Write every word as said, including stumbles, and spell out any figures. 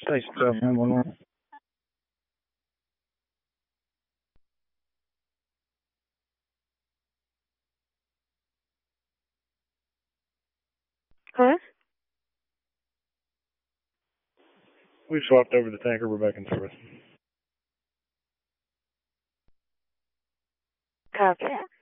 Say stuff, nine one one. Huh? We swapped over the tanker. We're back in service. Copy.